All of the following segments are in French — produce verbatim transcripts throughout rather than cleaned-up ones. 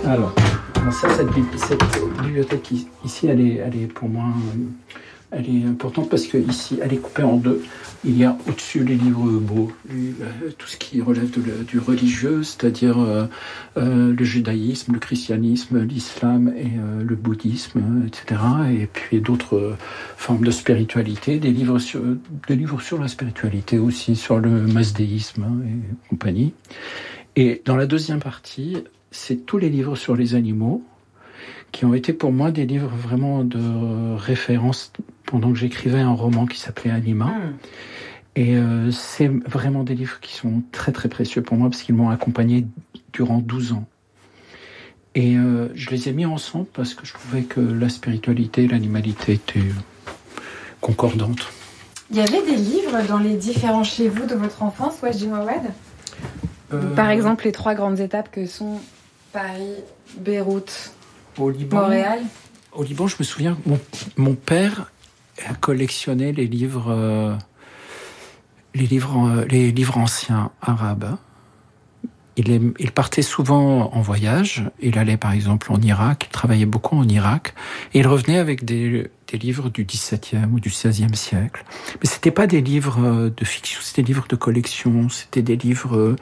Alors, ça, cette, cette bibliothèque ici, elle est, elle est pour moi, elle est importante parce que ici, elle est coupée en deux. Il y a au-dessus les livres beaux, tout ce qui relève de, du religieux, c'est-à-dire euh, euh, le judaïsme, le christianisme, l'islam et euh, le bouddhisme, et cetera. Et puis d'autres euh, formes de spiritualité, des livres sur, des livres sur la spiritualité aussi, sur le masdéisme et compagnie. Et dans la deuxième partie, c'est tous les livres sur les animaux, qui ont été pour moi des livres vraiment de référence pendant que j'écrivais un roman qui s'appelait Anima. Mmh. Et euh, c'est vraiment des livres qui sont très très précieux pour moi parce qu'ils m'ont accompagné durant douze ans. Et euh, je les ai mis ensemble parce que je trouvais que la spiritualité et l'animalité étaient concordantes. Il y avait des livres dans les différents chez vous de votre enfance, Wajdi Mouawad ? euh... Par exemple, les trois grandes étapes que sont Paris, Beyrouth, au Liban, Montréal. Au Liban, je me souviens que mon, mon père collectionnait les livres... Euh, Les livres, les livres anciens arabes. Il, est, il partait souvent en voyage. Il allait par exemple en Irak. Il travaillait beaucoup en Irak. Et il revenait avec des, des livres du dix-septième ou du seizième siècle. Mais c'était pas des livres de fiction, c'était des livres de collection. C'était des livres...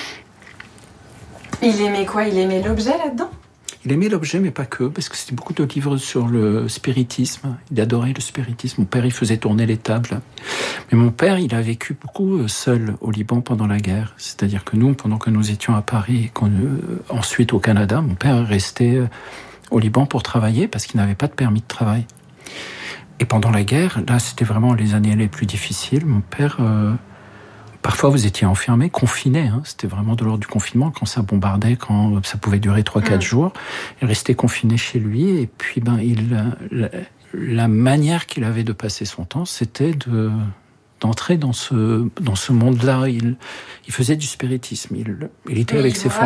Il aimait quoi ? Il aimait l'objet là-dedans ? Il aimait l'objet, mais pas que, parce que c'était beaucoup de livres sur le spiritisme. Il adorait le spiritisme. Mon père, il faisait tourner les tables. Mais mon père, il a vécu beaucoup seul au Liban pendant la guerre. C'est-à-dire que nous, pendant que nous étions à Paris, et qu'on, euh, ensuite au Canada, mon père restait au Liban pour travailler parce qu'il n'avait pas de permis de travail. Et pendant la guerre, là, c'était vraiment les années les plus difficiles. Mon père... Euh, Parfois, vous étiez enfermé, confiné. Hein. C'était vraiment de l'ordre du confinement. Quand ça bombardait, quand ça pouvait durer trois quatre mmh. jours, il restait confiné chez lui. Et puis, ben, il, la, la manière qu'il avait de passer son temps, c'était de, d'entrer dans ce, dans ce monde-là. Il, il faisait du spiritisme. Il, il était oui, avec ses frères.